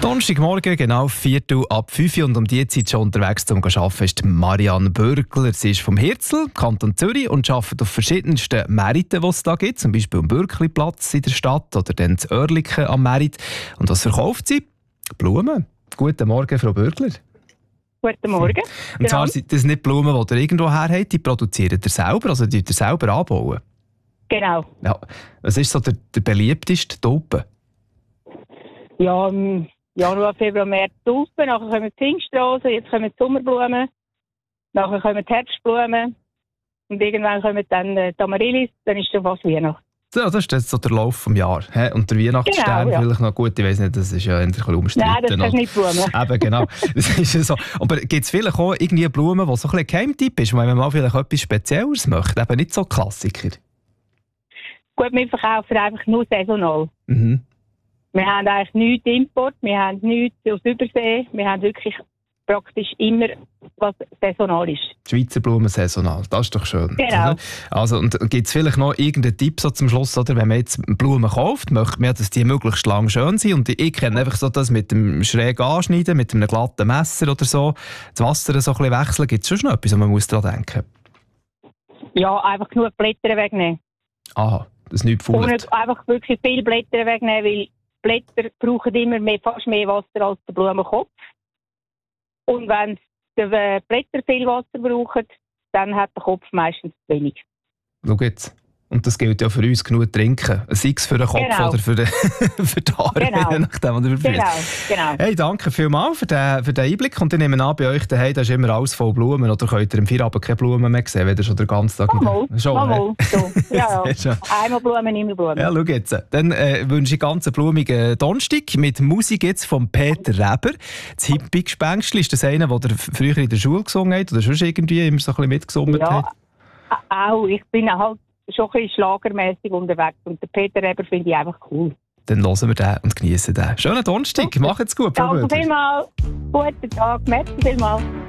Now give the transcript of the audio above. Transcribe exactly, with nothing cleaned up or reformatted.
Donnerstagmorgen, genau Viertel ab fünf und um diese Zeit schon unterwegs zum Arbeiten ist Marianne Bürgler. Sie ist vom Hirzel, Kanton Zürich, und arbeitet auf verschiedensten Märkten, die es da gibt, zum Beispiel am Bürkliplatz in der Stadt oder dann das Oerlikon am Märit. Und was verkauft sie? Blumen. Guten Morgen, Frau Bürgler. Guten Morgen. Und zwar sind das nicht Blumen, die ihr irgendwo her habt, die produziert ihr selber, also die ihr selber anbauen? Genau. Ja. Was ist so der, der beliebteste Tulpen? Ja, im Januar, Februar, März Tulpen, nachher kommen die Pfingstrosen, jetzt kommen die Sommerblumen, nachher kommen die Herbstblumen und irgendwann kommen dann die Amaryllis, dann ist schon fast Weihnachten. Ja, das ist jetzt so der Lauf des Jahres. He? Und der Weihnachtsstern Genau, ja. vielleicht noch gut, ich weiss nicht, das ist ja ein bisschen umstritten. Nein, das kannst du nicht Blumen. Eben, genau. Das ist ja so. Aber gibt es vielleicht auch irgendwie Blumen, die so ein bisschen Geheimtipp ist, wenn man mal vielleicht etwas Spezielles möchte, eben nicht so Klassiker? Gut, wir verkaufen einfach nur saisonal. Mhm. Wir haben eigentlich nichts Import, wir haben nichts aus Übersee, wir haben wirklich praktisch immer, was saisonal ist. Die Schweizer Blumen saisonal, das ist doch schön. Genau. Oder? Also, und gibt es vielleicht noch irgendeinen Tipp so zum Schluss, oder? Wenn man jetzt Blumen kauft, möchte man, dass die möglichst lang schön sind. Und ich kenne einfach so das mit dem schräg anschneiden, mit einem glatten Messer oder so, das Wasser so ein bisschen wechseln. Gibt es schon noch etwas, wo man muss daran denken? Ja, einfach genug Blätter wegnehmen. Aha, das nicht fault. Und einfach wirklich viele Blätter wegnehmen, weil Blätter brauchen immer mehr, fast mehr Wasser als der Blumenkopf. Und wenn die Blätter viel Wasser brauchen, dann hat der Kopf meistens zu wenig. Schau jetzt. Und das gilt ja für uns genug trinken. Sei es für den Kopf Genau. oder für, den, für die Haare, Genau. je nachdem, was ihr verfrießt. Genau, genau. Hey, danke vielmals für den, für den Einblick. Und ich nehme an, bei euch daheim, da ist immer alles voll Blumen. Oder könnt ihr im Feierabend keine Blumen mehr sehen, wenn ihr schon den ganzen Tag... Mal, schon, mal, mal. So. Ja, ja. Sehr schön. Einmal Blumen, immer Blumen. Ja, schau jetzt. Dann äh, wünsche ich ganz einen blumigen Donnerstag mit Musik jetzt von Peter Reber. Das Hippie-Gespenstli, ist das einer, den ihr früher in der Schule gesungen habt oder sonst irgendwie immer so ein bisschen mitgesungen Ja, habt? auch. Ich bin halt schon ein bisschen schlagermässig unterwegs und den Peter Reber finde ich einfach cool. Dann hören wir den und genießen den. Schönen Donnerstag, macht's gut, Frau Danke Bürgler. vielmals. Guten Tag, merci vielmals.